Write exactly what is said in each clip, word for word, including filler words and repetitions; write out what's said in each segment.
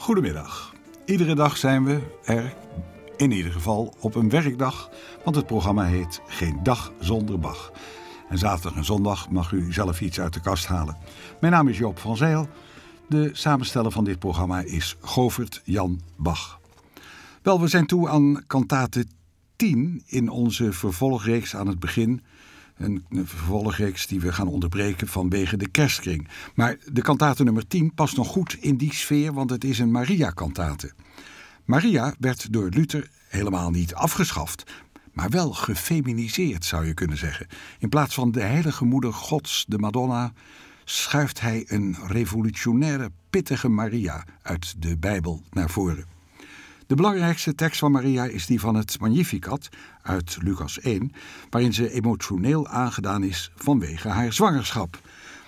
Goedemiddag. Iedere dag zijn we er, in ieder geval op een werkdag, want het programma heet Geen Dag Zonder Bach. En zaterdag en zondag mag u zelf iets uit de kast halen. Mijn naam is Joop van Zijl. De samensteller van dit programma is Govert Jan Bach. Wel, we zijn toe aan kantate tien in onze vervolgreeks aan het begin. Een vervolgreeks die we gaan onderbreken vanwege de kerstkring. Maar de kantate nummer tien past nog goed in die sfeer, want het is een Maria-kantate. Maria werd door Luther helemaal niet afgeschaft, maar wel gefeminiseerd, zou je kunnen zeggen. In plaats van de heilige moeder Gods, de Madonna, schuift hij een revolutionaire, pittige Maria uit de Bijbel naar voren. De belangrijkste tekst van Maria is die van het Magnificat uit Lucas één, waarin ze emotioneel aangedaan is vanwege haar zwangerschap.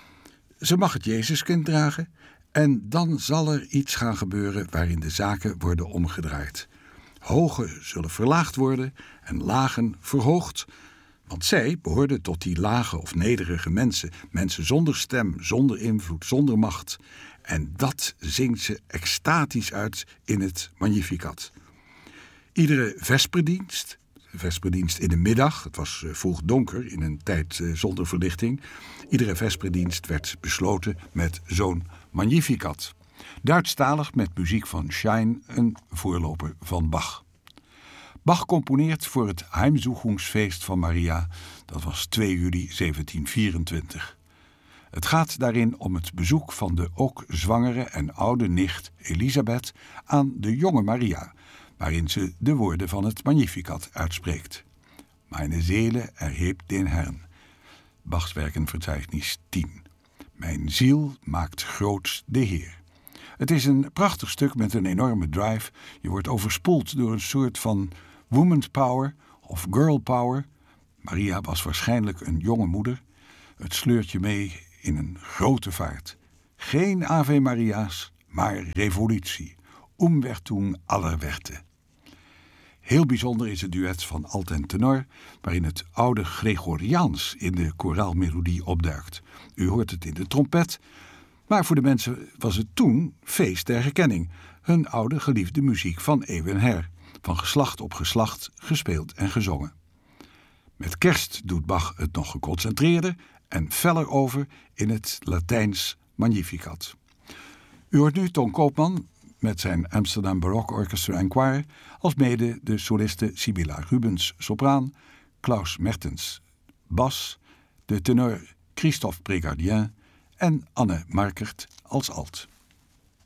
Ze mag het Jezuskind dragen en dan zal er iets gaan gebeuren waarin de zaken worden omgedraaid. Hogen zullen verlaagd worden en lagen verhoogd, want zij behoorden tot die lage of nederige mensen, mensen zonder stem, zonder invloed, zonder macht. En dat zingt ze extatisch uit in het Magnificat. Iedere vesperdienst, vesperdienst in de middag, het was vroeg donker in een tijd zonder verlichting, iedere vesperdienst werd besloten met zo'n Magnificat. Duitsstalig met muziek van Schein, een voorloper van Bach. Bach componeert voor het Heimsuchungsfeest van Maria, dat was twee juli zeventienhonderdvierentwintig. Het gaat daarin om het bezoek van de ook zwangere en oude nicht Elisabeth aan de jonge Maria, waarin ze de woorden van het Magnificat uitspreekt. Meine Seele erhebt den Herrn. Bachs Werkenverzeichnis tien. Mijn ziel maakt groot de Heer. Het is een prachtig stuk met een enorme drive. Je wordt overspoeld door een soort van woman power of girl power. Maria was waarschijnlijk een jonge moeder. Het sleurt je mee in een grote vaart. Geen Ave Maria's, maar revolutie. Umwertung aller Werte. Heel bijzonder is het duet van alt en tenor, waarin het oude Gregoriaans in de koraalmelodie opduikt. U hoort het in de trompet, maar voor de mensen was het toen feest der herkenning. Hun oude geliefde muziek van eeuwen her, van geslacht op geslacht gespeeld en gezongen. Met kerst doet Bach het nog geconcentreerder en feller over in het Latijns Magnificat. U hoort nu Ton Koopman met zijn Amsterdam Baroque Orchestra en Choir, als mede de soliste Sibylla Rubens, sopraan, Klaus Mertens, bas, de tenor Christophe Prégardien en Anne Markert als alt.